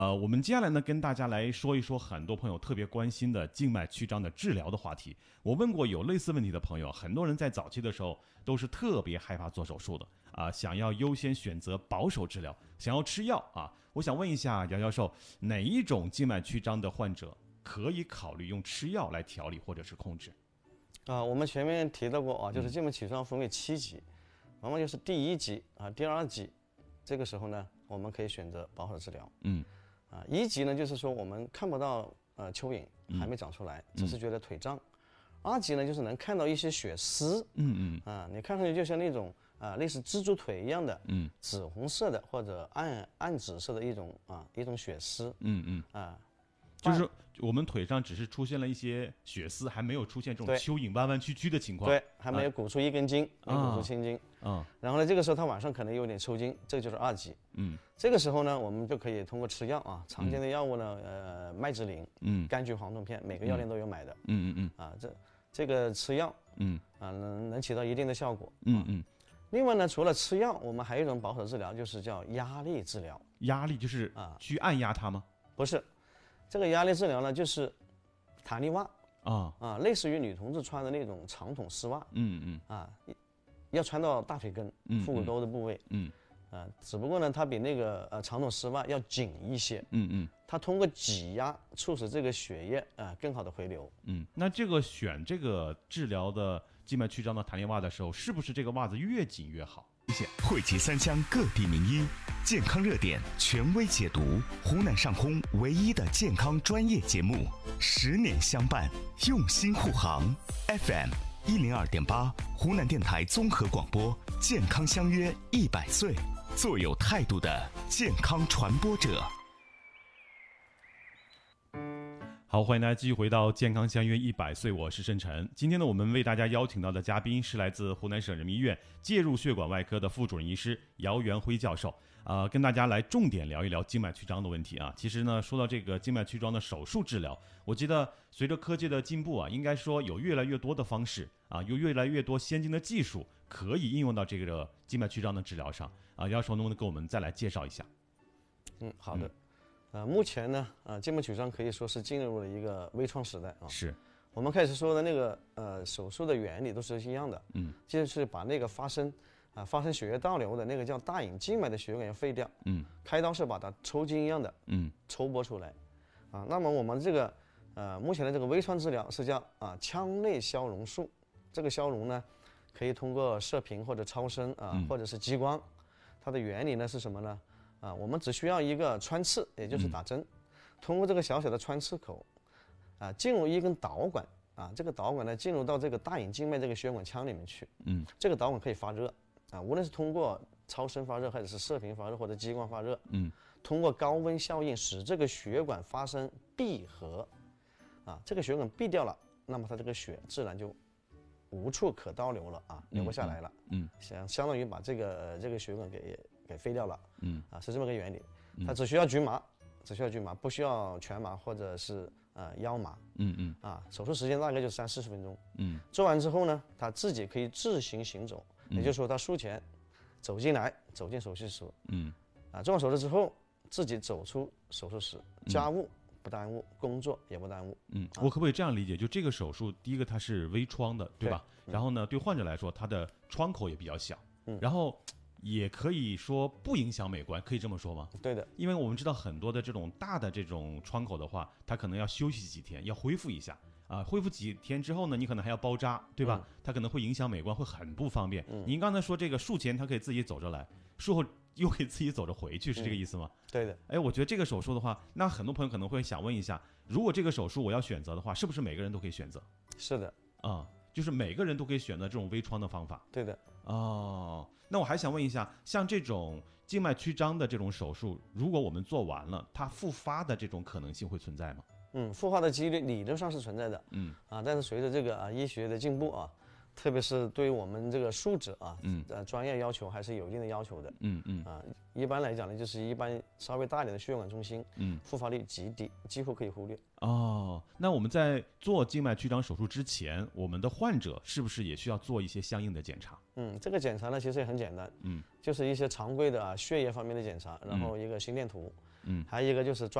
我们接下来呢，跟大家来说一说很多朋友特别关心的静脉曲张的治疗的话题。我问过有类似问题的朋友，很多人在早期的时候都是特别害怕做手术的想要优先选择保守治疗，想要吃药我想问一下姚教授，哪一种静脉曲张的患者可以考虑用吃药来调理或者是控制？ 我们前面提到过就是静脉曲张分为7级，往往就是第1级第2级，这个时候呢，我们可以选择保守治疗。1级呢，就是说我们看不到蚯蚓还没长出来，只是觉得腿胀。2级呢，就是能看到一些血丝，你看上去就像那种类似蜘蛛腿一样的，紫红色的或者暗紫色的一种血丝， 就是我们腿上只是出现了一些血丝，还没有出现这种蚯蚓弯弯曲曲的情况， 对，还没有鼓出一根筋，没鼓出青筋，然后呢，这个时候他晚上可能有点抽筋，这个就是2级，这个时候呢，我们就可以通过吃药常见的药物呢，麦芝林，柑橘黄酮片，每个药店都有买的，这个吃药，能起到一定的效果，另外呢，除了吃药，我们还有一种保守治疗，就是叫压力治疗。 压力就是去按压它吗？ 不是，这个压力治疗呢，就是弹力袜类似于女同志穿的那种长筒丝袜，要穿到大腿根、腹股沟的部位，只不过呢，它比那个长筒丝袜要紧一些，它通过挤压促使这个血液更好的回流。 那这个选这个治疗的静脉曲张的弹力袜的时候，是不是这个袜子越紧越好？谢谢。 汇集3乡各地名医，健康热点权威解读，湖南上空唯一的健康专业节目，10年相伴，用心护航。FM 102.8，湖南电台综合广播，健康相约100岁，做有态度的健康传播者。 好，欢迎大家继续回到健康相约100岁，我是申晨。今天呢，我们为大家邀请到的嘉宾是来自湖南省人民医院介入血管外科的副主任医师姚元辉教授，跟大家来重点聊一聊静脉曲张的问题其实呢，说到这个静脉曲张的手术治疗，我觉得随着科技的进步应该说有越来越多的方式有越来越多先进的技术可以应用到这个静脉曲张的治疗上姚教授能不能给我们再来介绍一下？ 好的。目前呢，静脉曲张可以说是进入了一个微创时代是， 我们开始说的那个手术的原理都是一样的，就是把那个发生血液倒流的那个叫大隐静脉的血管要废掉，开刀是把它抽筋一样的，抽剥出来，那么我们这个目前的这个微创治疗是叫腔内消融术，这个消融呢，可以通过射频或者超声或者是激光，它的原理呢是什么呢？我们只需要一个穿刺，也就是打针，通过这个小小的穿刺口，进入一根导管，这个导管呢进入到这个大隐静脉这个血管腔里面去，这个导管可以发热，无论是通过超声发热，或者是射频发热，或者激光发热，通过高温效应使这个血管发生闭合，这个血管闭掉了，那么它这个血自然就无处可倒流了流不下来了，相当于把这个血管给废掉了，是这么个原理。它只需要局麻，不需要全麻或者是腰麻，手术时间大概就30-40分钟，做完之后呢，他自己可以自行行走，也就是说他术前走进手术室，做完手术之后自己走出手术室，家务不耽误，工作也不耽误。 我可不可以这样理解？就这个手术，第一个它是微创的，对吧？然后呢，对患者来说，它的窗口也比较小，然后也可以说不影响美观，可以这么说吗？ 对的， 因为我们知道很多的这种大的这种窗口的话，它可能要休息几天，要恢复一下恢复几天之后呢，你可能还要包扎，对吧？它可能会影响美观，会很不方便。您刚才说这个术前它可以自己走着来，术后又可以自己走着回去，是这个意思吗？ 对的。 我觉得这个手术的话，那很多朋友可能会想问一下，如果这个手术我要选择的话，是不是每个人都可以选择？ 是的， 就是每个人都可以选择这种微创的方法。 对的。 那我还想问一下，像这种静脉曲张的这种手术，如果我们做完了，它复发的这种可能性会存在吗？ 复发的几率理论上是存在的，但是随着这个医学的进步特别是对于我们这个术者专业要求还是有一定的要求的，一般来讲呢，就是一般稍微大一点的血管中心，复发率极低，几乎可以忽略。 那我们在做静脉曲张手术之前，我们的患者是不是也需要做一些相应的检查？ 这个检查呢其实也很简单，就是一些常规的血液方面的检查，然后一个心电图， 还有一个就是